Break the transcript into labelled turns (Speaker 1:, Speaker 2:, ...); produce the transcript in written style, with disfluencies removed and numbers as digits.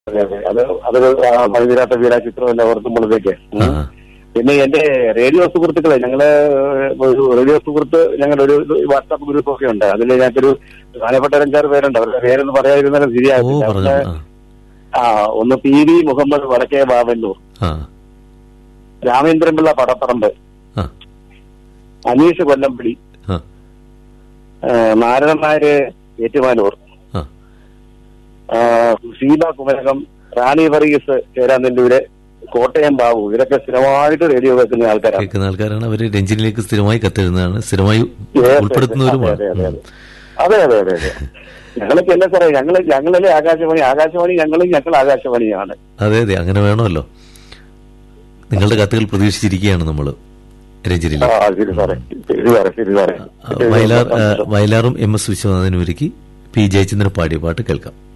Speaker 1: അതെ അതെ അതൊരു പഴുതിരാത്ത വീരാ ചിത്രമല്ല ഓർക്കുമ്പോഴത്തേക്ക്. പിന്നെ എന്റെ റേഡിയോ സുഹൃത്തുക്കളെ ഒരു റേഡിയോ സുഹൃത്ത് ഞങ്ങളുടെ ഒരു വാട്സാപ്പ് ഗ്രൂപ്പ് ഒക്കെ ഉണ്ട്. അതിൽ ഞങ്ങൾക്കൊരു പ്രധാനപ്പെട്ട 5-6 പേരുണ്ട്. അവരുടെ പേരൊന്നും പറയാതിരുന്നാലും ശരിയാകില്ല. ഒന്ന് PV മുഹമ്മദ് വടക്കേ ബാവന്നൂർ, രാമേന്ദ്രൻപിള്ള പടപ്പറമ്പ്, അനീഷ് കൊല്ലംപിടി, നാരായണൻ നായര് ഏറ്റുമാനൂർ, ഷീബ കുമരകം, റാണി വർഗീസ് ചേരാനെല്ലൂര്, കോട്ടയം ബാബു, ഇവരൊക്കെ സ്ഥിരമായിട്ട് റേഡിയോ കേൾക്കുന്ന
Speaker 2: ആൾക്കാരാണ്. അവര് രഞ്ജിനിലേക്ക് സ്ഥിരമായി കത്തെഴുതുന്നതാണ്, സ്ഥിരമായി ഉൾപ്പെടുത്തുന്നവരുമാണ്.
Speaker 1: അതെ അതെ അതെ അതെ. ഞങ്ങളൊക്കെ അല്ല സാറേ, ഞങ്ങളല്ലേ ആകാശവാണി ഞങ്ങൾ ആകാശവാണിയാണ്.
Speaker 2: അതെ അതെ, അങ്ങനെ വേണമല്ലോ. നിങ്ങളുടെ കത്തുകൾ പ്രതീക്ഷിച്ചിരിക്കുകയാണ് നമ്മള് രഞ്ജിനിയിൽ. വയലാറും MS വിശ്വനാഥനും ഒരുക്കി P ജയചന്ദ്രൻ പാടിയ പാട്ട് കേൾക്കാം.